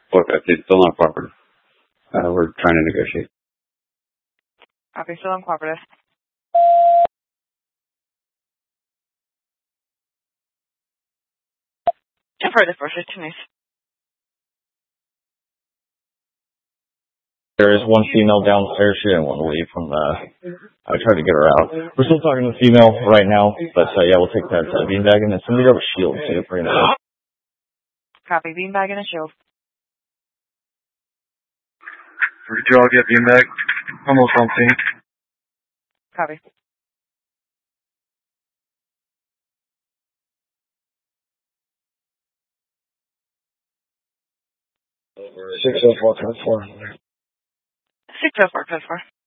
Look, it's still not cooperative. We're trying to negotiate. Copy, still uncooperative. Defer the first 15 minutes. There is one female downstairs. She didn't want to leave from I tried to get her out. We're still talking to the female right now, but yeah, we'll take that beanbag and then somebody grab a shield. So bring it up. Copy, beanbag and a shield. Did you all get beanbag? Almost on scene. Copy. Over 604, code 4. 604, code 4.